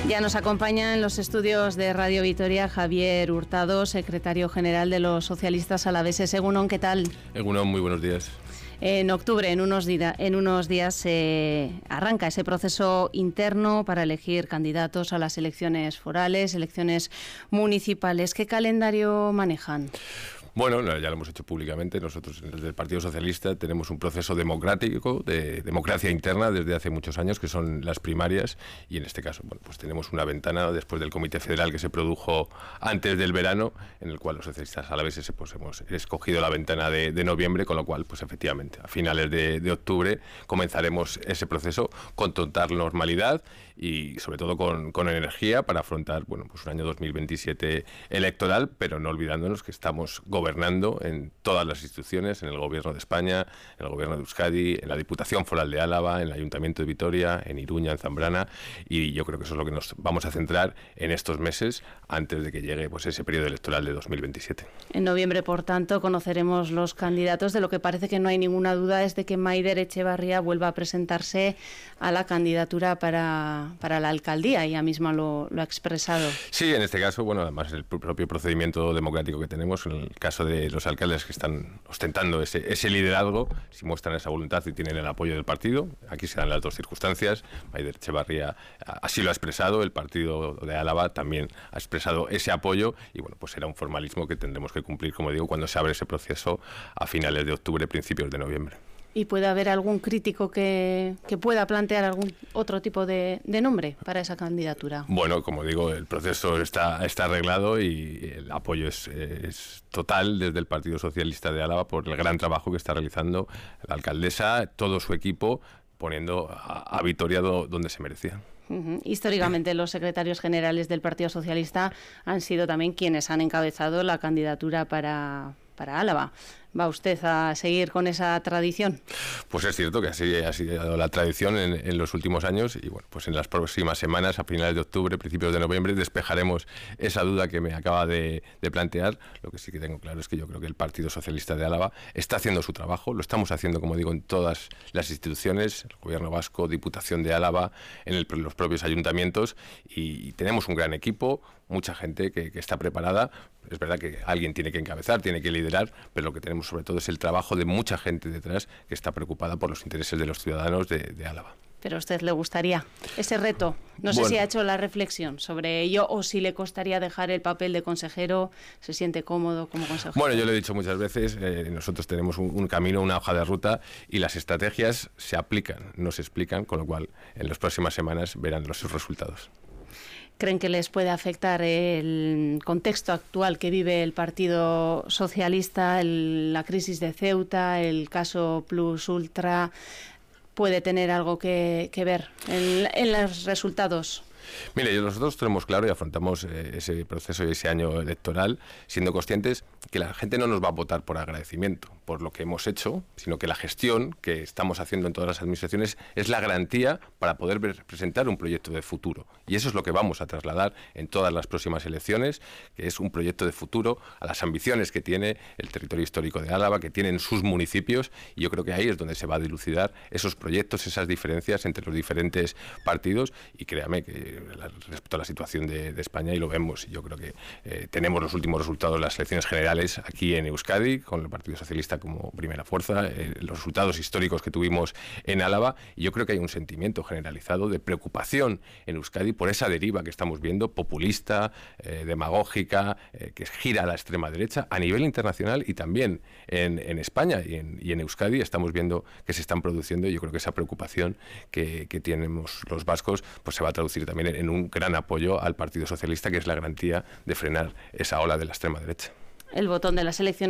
Ya nos acompaña en los estudios de Radio Vitoria Javier Hurtado, secretario general de los socialistas alaveses. Egunon, ¿qué tal? Egunon, muy buenos días. En octubre, en unos días, arranca ese proceso interno para elegir candidatos a las elecciones forales, elecciones municipales. ¿Qué calendario manejan? Bueno, ya lo hemos hecho públicamente. Nosotros desde el Partido Socialista tenemos un proceso democrático, de democracia interna desde hace muchos años, que son las primarias, y en este caso, bueno, pues tenemos una ventana después del Comité Federal que se produjo antes del verano, en el cual los socialistas alaveses pues, hemos escogido la ventana de noviembre, con lo cual, pues efectivamente, a finales de octubre comenzaremos ese proceso con total normalidad y sobre todo con energía para afrontar, bueno, pues un año 2027 electoral, pero no olvidándonos que estamos gobernando en todas las instituciones, en el Gobierno de España, en el Gobierno de Euskadi, en la Diputación Foral de Álava, en el Ayuntamiento de Vitoria, en Iruña, en Zambrana, y yo creo que eso es lo que nos vamos a centrar en estos meses antes de que llegue pues ese periodo electoral de 2027. En noviembre, por tanto, conoceremos los candidatos. De lo que parece que no hay ninguna duda es de que Maider Etxebarria vuelva a presentarse a la candidatura para la alcaldía. Ella misma lo ha expresado. Sí, en este caso, bueno, además el propio procedimiento democrático que tenemos, en el caso de los alcaldes que están ostentando ese liderazgo, si muestran esa voluntad y tienen el apoyo del partido, aquí se dan las dos circunstancias. Maider Etxebarria así lo ha expresado, el partido de Álava también ha expresado ese apoyo y bueno, pues será un formalismo que tendremos que cumplir, como digo, cuando se abre ese proceso a finales de octubre, principios de noviembre. ¿Y puede haber algún crítico que pueda plantear algún otro tipo de nombre para esa candidatura? Bueno, como digo, el proceso está arreglado y el apoyo es total desde el Partido Socialista de Álava por el gran trabajo que está realizando la alcaldesa, todo su equipo, poniendo a Vitoria donde se merecía. Históricamente los secretarios generales del Partido Socialista han sido también quienes han encabezado la candidatura para Álava. ¿Va usted a seguir con esa tradición? Pues es cierto que así ha sido la tradición en los últimos años y bueno, pues en las próximas semanas, a finales de octubre, principios de noviembre, despejaremos esa duda que me acaba de plantear. Lo que sí que tengo claro es que yo creo que el Partido Socialista de Álava está haciendo su trabajo, lo estamos haciendo, como digo, en todas las instituciones, el Gobierno Vasco, Diputación de Álava, en los propios ayuntamientos y tenemos un gran equipo, mucha gente que está preparada. Es verdad que alguien tiene que encabezar, tiene que liderar, pero lo que tenemos sobre todo es el trabajo de mucha gente detrás que está preocupada por los intereses de los ciudadanos de Álava. ¿Pero a usted le gustaría ese reto? No sé si ha hecho la reflexión sobre ello o si le costaría dejar el papel de consejero, se siente cómodo como consejero. Bueno, yo lo he dicho muchas veces, nosotros tenemos un camino, una hoja de ruta y las estrategias se aplican, no se explican, con lo cual en las próximas semanas verán los resultados. ¿Creen que les puede afectar el contexto actual que vive el Partido Socialista, la crisis de Ceuta, el caso Plus Ultra? ¿Puede tener algo que ver en los resultados? Mire, nosotros tenemos claro y afrontamos ese proceso y ese año electoral siendo conscientes que la gente no nos va a votar por agradecimiento, por lo que hemos hecho, sino que la gestión que estamos haciendo en todas las administraciones es la garantía para poder presentar un proyecto de futuro. Y eso es lo que vamos a trasladar en todas las próximas elecciones, que es un proyecto de futuro a las ambiciones que tiene el territorio histórico de Álava, que tienen sus municipios, y yo creo que ahí es donde se va a dilucidar esos proyectos, esas diferencias entre los diferentes partidos, y créame que respecto a la situación de España, y lo vemos, yo creo que tenemos los últimos resultados de las elecciones generales aquí en Euskadi, con el Partido Socialista como primera fuerza, los resultados históricos que tuvimos en Álava, y yo creo que hay un sentimiento generalizado de preocupación en Euskadi por esa deriva que estamos viendo, populista, demagógica, que gira a la extrema derecha, a nivel internacional y también en España y en Euskadi estamos viendo que se están produciendo, y yo creo que esa preocupación que tenemos los vascos pues se va a traducir también en un gran apoyo al Partido Socialista, que es la garantía de frenar esa ola de la extrema derecha. El botón de las elecciones